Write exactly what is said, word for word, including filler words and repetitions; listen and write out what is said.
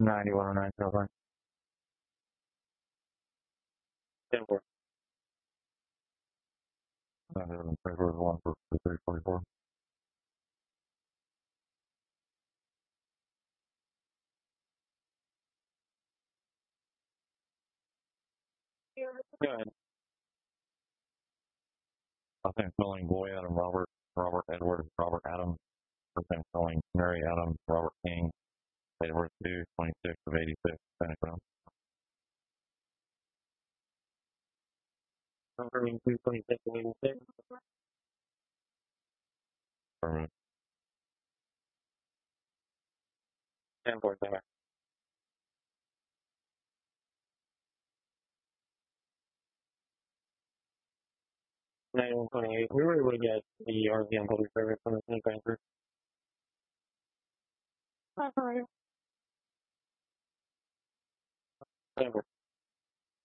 ninety-one oh nine, California. ten four. ninety-one one for three forty-four. Go ahead. I think calling Boy Adam Robert, Robert Edward, Robert Adams. I think calling Mary Adams, Robert King. Date of birth two twenty-six of eighty-six. Pentagon. Confirming two twenty-six of eighty-six. Affirmative. ten four, seven. nine twenty-eight. We were able to get the R Z M public service from the Snake Banker. That's all right. ten four.